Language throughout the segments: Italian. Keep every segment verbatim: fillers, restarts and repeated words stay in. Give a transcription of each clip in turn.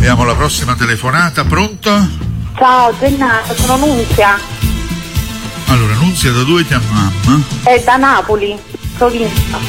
Abbiamo la prossima telefonata, pronto? Ciao Gennaro, sono Nunzia. Allora, Nunzia, da dove chiamiamo? È da Napoli, provincia.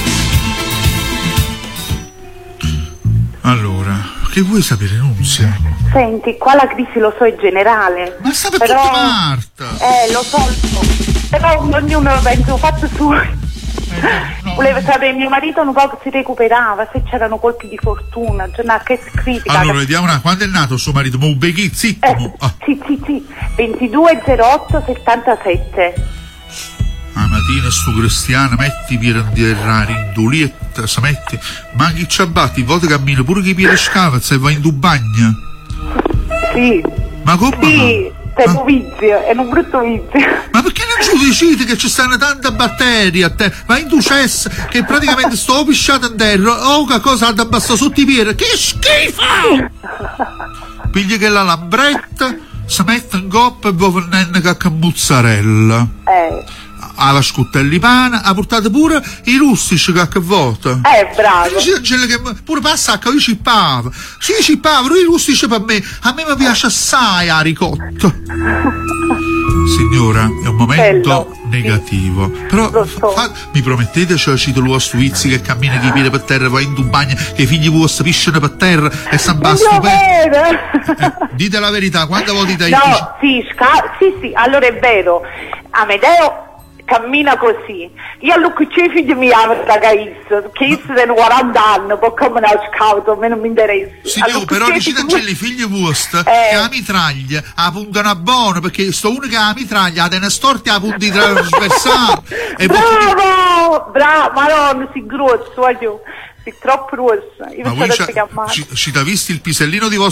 Allora, che vuoi sapere, Nunzia? Senti, qua la crisi lo so è generale. Ma sta per però... tutta Marta! Eh, lo so, lo so. Però ognuno pensa un fatto suo. No, Volevo sapere, mio marito un po' si recuperava, se c'erano colpi di fortuna, cioè, no, che critica. Allora, vediamo una, quando è nato suo marito? Mo Beghi, zitto! Eh, ah. Sì, sì, sì, ventidue zero otto settantasette. La mattina sto cristiano, metti per andare in dulietta, se metti, ma chi ci abbatti, volte cammino pure chi piede scava, se vai in tu bagno. Sì. Ma come? Sì. È Ma... un vizio, è un brutto vizio. Ma perché non giudicite che ci stanno tante batterie a te? Ma in tu cesso che praticamente sto pisciato in terra, oh che cosa da basta sotto i piedi, che schifo! Pigli che la lambretta, si mette in coppa e vuoi venire cacca mozzarella. Eh. Alla scuttelli pane, ha portato pure i rustici che vota. Eh, bravo. Che pure passa a io cippavo. Sì, cippavo, i rustici per me. A me mi piace assai la ricotta. Signora, è un momento Bello. Negativo. Sì. Però fa, fa, mi promettete, cioè, cito lo Suizzi che cammina chi piede per terra, va in un bagno, che i figli vostri pisciano per terra e San Basto per... eh, dite la verità, quando voi dite... No, sì, sca- sì, sì, allora è vero. Amedeo cammina così. Io a lui che i figli mi hanno ragazzo, che io sono quaranta anni, poi come una scauto, a me non mi interessa. Signor, però dicete i figli vostri eh. che la mitraglia la puntano a buono, perché sto uno che ha la mitraglia la tiene storti a punti trasversali. Bravo, bravo, madonna, si grosso, voglio. Troppo rossa. Io ma voi ci, ci, ci da visti il pisellino di vostro